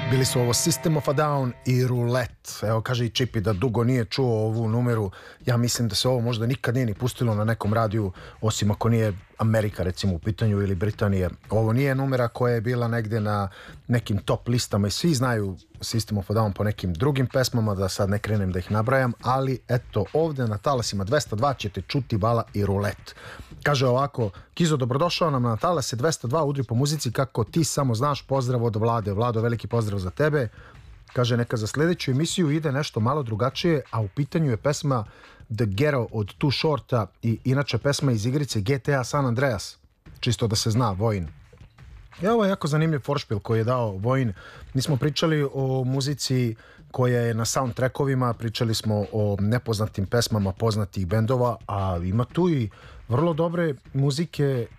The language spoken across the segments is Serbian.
Bili su ovo System of a Down i Roulette. Evo, kaže i Čipi da dugo nije čuo ovu numeru. Ja mislim da se ovo možda nikad nije ni pustilo na nekom radiju, osim ako nije Amerika recimo u pitanju ili Britanije. Ovo nije numera koja je bila negde na nekim top listama i svi znaju System of a Down po nekim drugim pesmama, da sad ne krenem da ih nabrajam, ali eto, ovde na talasima 202 ćete čuti Vala i Roulette. Kaže ovako: Kizo, dobrodošao nam na talase 202, udri po muzici kako ti samo znaš, pozdrav od Vlade. Vlado, veliki pozdrav za tebe. Kaže, neka za sljedeću emisiju ide nešto malo drugačije, a u pitanju je pesma The Ghetto od Too Shorta i inače pesma iz igrice GTA San Andreas, čisto da se zna, Vojin. I ovo je jako zanimljiv foršpil koji je dao Vojin. Mi smo pričali o muzici koja je na soundtrackovima, pričali smo o nepoznatim pesmama poznatih bendova, a ima tu i vrlo dobre muzike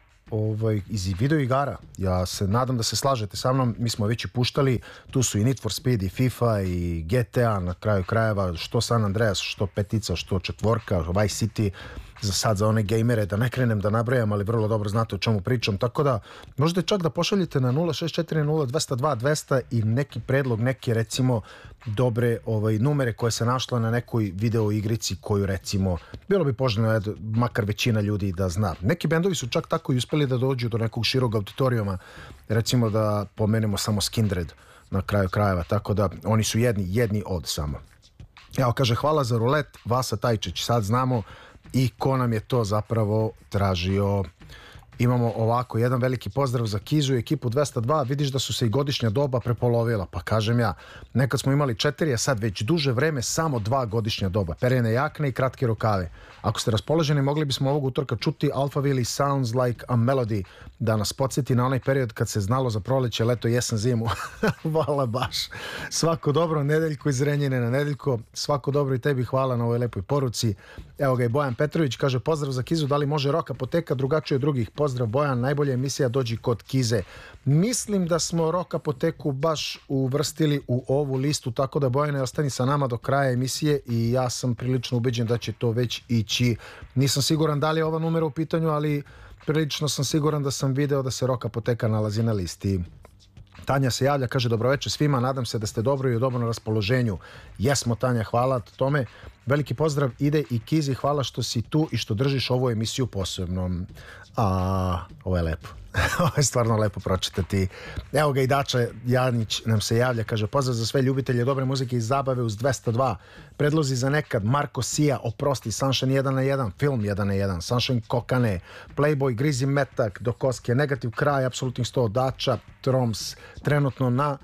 iz video igara. Ja se nadam da se slažete sa mnom, mi smo već i puštali, tu su i Need for Speed i FIFA i GTA, na kraju krajeva što San Andreas, što petica, što četvorka, Vice City, za sad za one gejmere da ne krenem da nabrajam, ali vrlo dobro znate o čemu pričam, tako da možete čak da pošaljete na 0640202200 i neki predlog, neke recimo dobre numere koje se našla na nekoj video igrici koju recimo bilo bi poželjno makar većina ljudi da zna. Neki bendovi su čak tako i uspeli da dođu do nekog širog auditorijuma, recimo da pomenemo samo Skindred na kraju krajeva, tako da oni su jedni od samo. Evo, kaže, hvala za Roulette, Vasa Tajčić, sad znamo i ko nam je to zapravo tražio. Imamo ovako, jedan veliki pozdrav za Kizu i ekipu 202, vidiš da su se i godišnja doba prepolovila, pa kažem ja, nekad smo imali 4, a sad već duže vreme samo 2 godišnja doba, perene jakne i kratke rukave. Ako ste raspoloženi, mogli bismo ovog utorka čuti Alphaville Sounds Like a Melody, da nas podsjeti na onaj period kad se znalo za proleće, leto, jesen, zimu. Hvala baš. Svako dobro, Nedeljko iz Renjine. Nedeljko, svako dobro i tebi, hvala na ovoj lepoj poruci. Evo ga i Bojan Petrović, kaže, pozdrav za Kizu, da li može Rock Apoteka drugačije od drugih? Pozdrav Bojan, najbolja emisija, dođi kod Kize. Mislim da smo Rock Apoteku baš uvrstili u ovu listu, tako da Bojane, ostani sa nama do kraja emisije i ja sam prilično ubeđen da će to već ići. Nisam siguran da li je ova numera u pitanju, ali prilično sam siguran da sam video da se Rock Apoteka nalazi na listi. Tanja se javlja, kaže, dobroveče svima, nadam se da ste dobro i u dobrom raspoloženju. Jesmo, Tanja, hvala tome. Veliki pozdrav ide i Kizi, hvala što si tu i što držiš ovu emisiju posebno. Ovo je lepo. Ovo je stvarno lepo pročitati. Evo ga i Dača Janić nam se javlja, kaže, pozdrav za sve ljubitelje dobre muzike i zabave uz 202. Predlozi za nekad, Marko Sija, Oprosti, Sunshine 1 na 1, Film 1 na 1, Sunshine Kokane, Playboy, Grizi Metak, Dokoske, Negativ kraj, Apsolutnih 100, Dača, Troms, trenutno na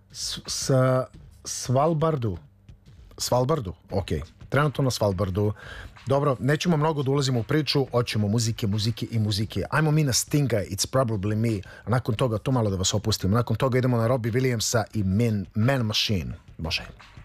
Svalbardu, ok, trenutno na Svalbardu. Dobro, nećemo mnogo da ulazimo u priču, hoćemo muzike. Ajmo mi na Stinga, It's Probably Me, a nakon toga, to malo da vas opustimo, nakon toga idemo na Robbie Williamsa i Man Machine. Može.